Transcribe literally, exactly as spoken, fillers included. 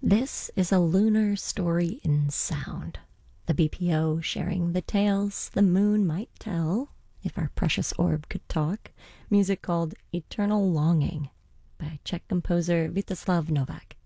This is a lunar story in sound. The B P O sharing the tales the moon might tell, if our precious orb could talk. Music called Eternal Longing by Czech composer Vítězslav Novák.